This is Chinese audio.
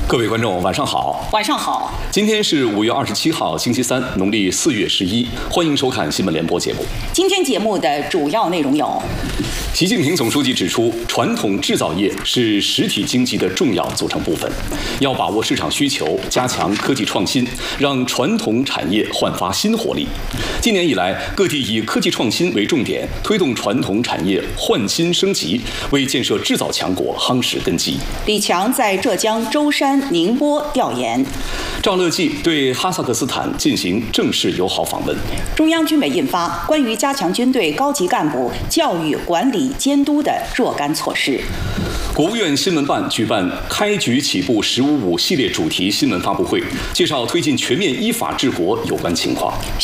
各位观众，晚上好。 晚上好。 今天是5月27号，星期三，农历4月11。欢迎收看新闻联播节目。 今天节目的主要内容有： 习近平总书记指出，传统制造业是实体经济的重要组成部分，要把握市场需求，加强科技创新，让传统产业焕发新活力。今年以来，各地以科技创新为重点，推动传统产业焕新升级，为建设制造强国夯实根基。 李强在浙江舟山、宁波调研。 赵乐际对哈萨克斯坦进行正式友好访问。 中央军委印发关于加强军队高级干部教育、管理、监督的若干措施。 国务院新闻办举办开局起步“十五五”系列主题新闻发布会，介绍推进全面依法治国有关情况。